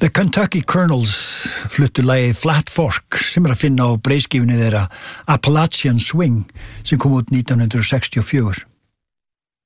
The Kentucky Colonels fluttu lagið Flat Fork sem að finna á breiðskífunni þeirra Appalachian Swing sem kom út 1964.